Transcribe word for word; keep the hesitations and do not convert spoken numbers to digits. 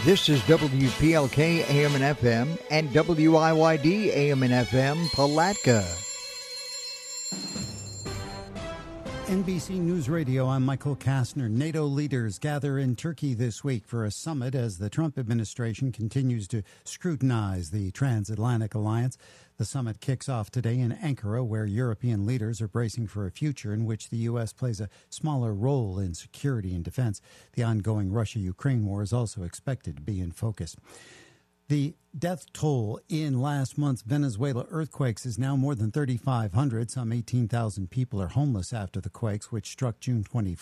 This is W P L K A M and F M and W I Y D A M and F M Palatka. N B C News Radio, I'm Michael Kastner. NATO leaders gather in Turkey this week for a summit as the Trump administration continues to scrutinize the transatlantic alliance. The summit kicks off today in Ankara, where European leaders are bracing for a future in which the U S plays a smaller role in security and defense. The ongoing Russia-Ukraine war is also expected to be in focus. The death toll in last month's Venezuela earthquakes is now more than thirty-five hundred. Some eighteen thousand people are homeless after the quakes, which struck June